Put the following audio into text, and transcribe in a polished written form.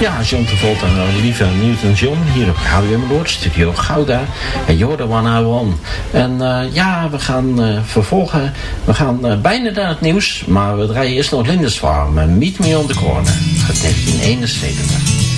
Ja, John Travolta en lieve Newton John hier op Radio Emmeloord, Studio Gouda. En You're the One I Want. En we gaan vervolgen. We gaan bijna naar het nieuws, maar we draaien eerst nog Lindisfarne met Meet Me on the Corner uit 1971.